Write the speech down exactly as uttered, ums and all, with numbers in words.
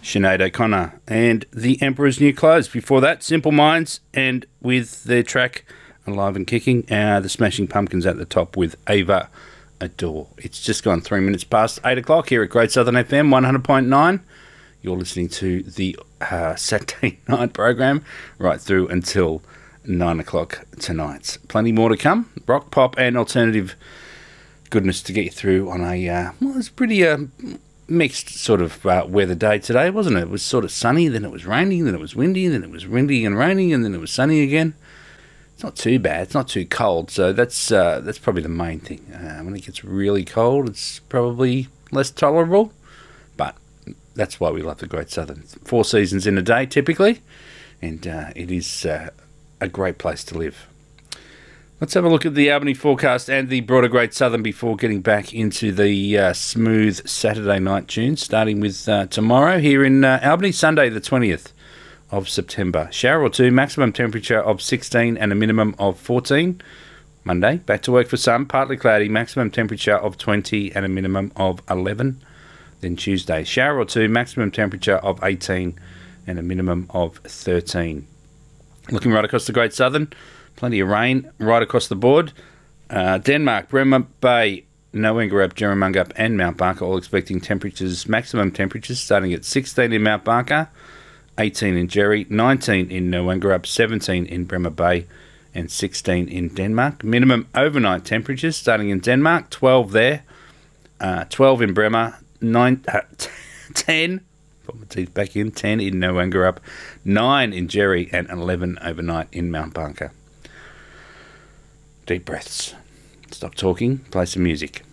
Sinead O'Connor and The Emperor's New Clothes. Before that, Simple Minds, and with their track Alive and Kicking, uh, the Smashing Pumpkins at the top with Ava Adore. It's just gone three minutes past eight o'clock here at Great Southern F M one hundred point nine. You're listening to the uh, Saturday night program right through until nine o'clock tonight. Plenty more to come. Rock, pop and alternative goodness to get you through on a, uh, well, it's pretty uh, mixed sort of uh, weather day today, wasn't it? It was sort of sunny, then it was raining, then it was windy, then it was windy and raining, and then it was sunny again. It's not too bad. It's not too cold, so that's uh, that's probably the main thing. Uh, when it gets really cold, it's probably less tolerable, but that's why we love the Great Southern. Four seasons in a day, typically, and uh, it is uh, a great place to live. Let's have a look at the Albany forecast and the broader Great Southern before getting back into the uh, smooth Saturday night tunes, starting with uh, tomorrow here in uh, Albany, Sunday the twentieth of September. Shower or two, maximum temperature of sixteen and a minimum of fourteen. Monday, back to work for some, partly cloudy, maximum temperature of twenty and a minimum of eleven. Then Tuesday, shower or two, maximum temperature of eighteen and a minimum of thirteen. Looking right across the Great Southern, plenty of rain right across the board. Uh, Denmark, Bremer Bay, Nowengarup, Jerramungup and Mount Barker all expecting temperatures, maximum temperatures starting at sixteen in Mount Barker, eighteen in Jerry, nineteen in Nowengarup, seventeen in Bremer Bay and sixteen in Denmark. Minimum overnight temperatures starting in Denmark, twelve there, uh, twelve in Bremer, nine, uh, ten, put my teeth back in, ten in Nowengarup, nine in Jerry and eleven overnight in Mount Barker. Deep breaths. Stop talking, play some music.